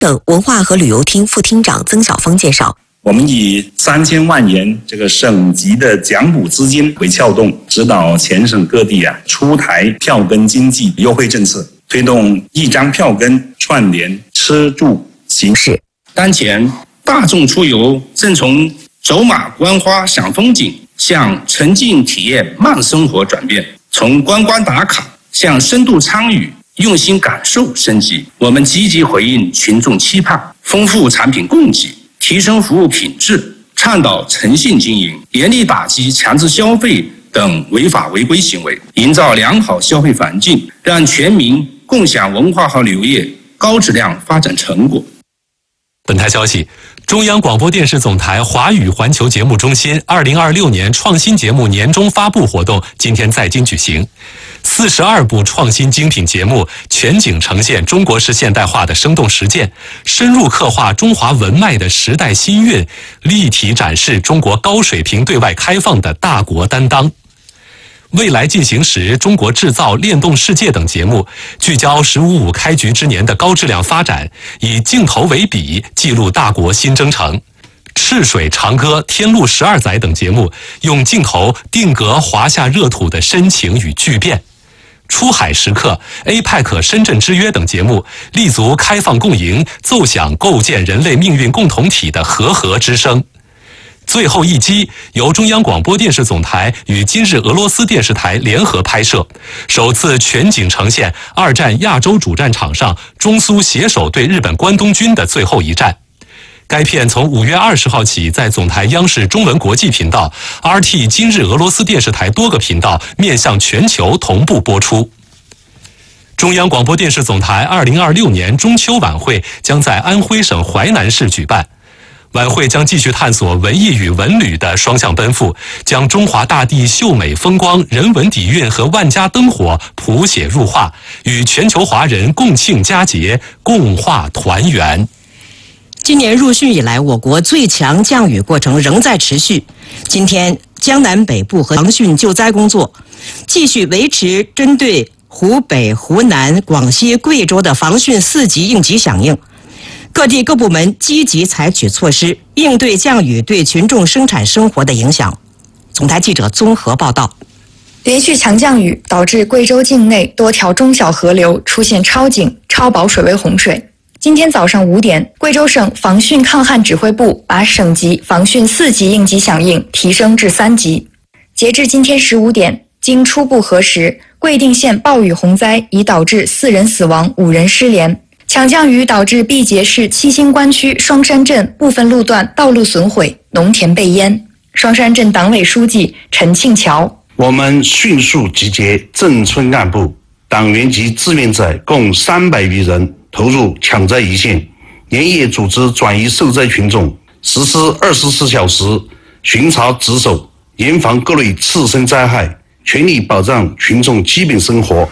等文化和旅游厅副厅长曾晓峰介绍， 我们以3000万元这个省级的奖补资金为撬动，指导全省各地出台票根经济优惠政策，推动一张票根串联吃住行是。 当前大众出游正从走马观花赏风景向沉浸体验慢生活转变，从观光打卡向深度参与用心感受升级。我们积极回应群众期盼，丰富产品供给，提升服务品质，倡导诚信经营，严厉打击强制消费等违法违规行为，营造良好消费环境，让全民共享文化和旅游业高质量发展成果。 本台消息，中央广播电视总台华语环球节目中心2026年创新节目年终发布活动今天在京举行。42部创新精品节目全景呈现中国式现代化的生动实践，深入刻画中华文脉的时代新韵，立体展示中国高水平对外开放的大国担当。未来进行时、中国制造、链动世界等节目聚焦“15+5”开局之年的高质量发展，以镜头为笔，记录大国新征程。赤水长歌、天路12载等节目用镜头定格华夏热土的深情与巨变。出海时刻、APEC 深圳之约等节目立足开放共赢，奏响构建人类命运共同体的和合之声。最后一击由中央广播电视总台与今日俄罗斯电视台联合拍摄，首次全景呈现2战亚洲主战场上中苏携手对日本关东军的最后一战。该片从5月20号起在总台央视中文国际频道、RT 今日俄罗斯电视台多个频道面向全球同步播出。中央广播电视总台2026年中秋晚会将在安徽省淮南市举办。晚会将继续探索文艺与文旅的双向奔赴，将中华大地秀美风光、人文底蕴和万家灯火谱写入画，与全球华人共庆佳节，共话团圆。 今年入汛以来，我国最强降雨过程仍在持续。今天，江南北部和防汛救灾工作继续维持针对湖北、湖南、广西、贵州的防汛4级应急响应。各地各部门积极采取措施，应对降雨对群众生产生活的影响。总台记者综合报道。 连续强降雨导致贵州境内多条中小河流出现超警、超保水位洪水。今天早上5点，贵州省防汛抗旱指挥部把省级防汛4级应急响应提升至3级。截至今天15点，经初步核实，贵定县暴雨洪灾已导致4人死亡、5人失联。强降雨导致毕节市七星关区双山镇部分路段道路损毁，农田被淹。双山镇党委书记陈庆桥： 我们迅速集结镇村干部、党员及志愿者共300余人投入抢灾一线，连夜组织转移受灾群众，实施24小时巡查值守，严防各类次生灾害，全力保障群众基本生活。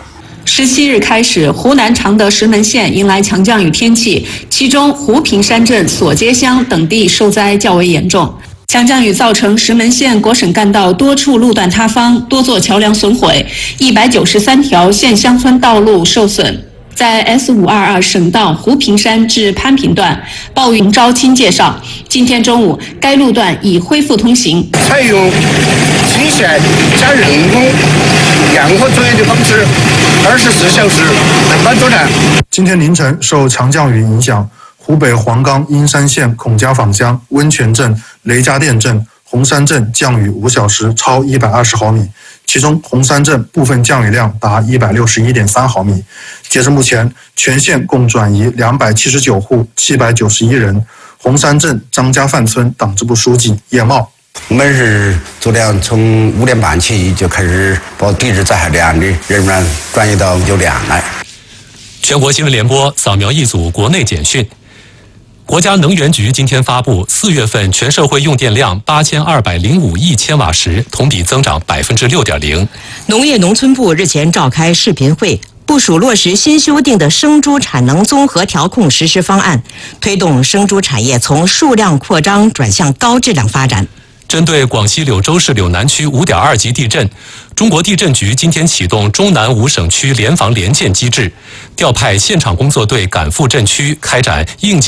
17日开始，湖南常德石门县迎来强降雨天气，其中湖平山镇、索街乡等地受灾较为严重。强降雨造成石门县国省干道多处路段塌方，多座桥梁损毁，193条县乡村道路受损。在 S522 省道湖平山至潘平段，暴雨招亲介绍，今天中午该路段已恢复通行。 采用机械加人工验货作业的方式，24小时轮班作战。 今天凌晨受强降雨影响，湖北黄冈阴山县孔家坊乡、温泉镇、雷家店镇、红山镇降雨5小时超120毫米，其中红山镇部分降雨量达161.3毫米。截至目前，全县共转移279户791人。红山镇张家范村党支部书记叶茂： 我们是昨天从5点半起就开始把地质灾害连的人员转移到9点来。 全国新闻联播扫描一组国内简讯。国家能源局今天发布，4月份全社会用电量8205亿千瓦时，同比增长6.0%。 农业农村部日前召开视频会，部署落实新修订的生猪产能综合调控实施方案，推动生猪产业从数量扩张转向高质量发展。 针对广西柳州市柳南区5.2级地震，中国地震局今天启动中南5省区联防联建机制，调派现场工作队赶赴震区开展应急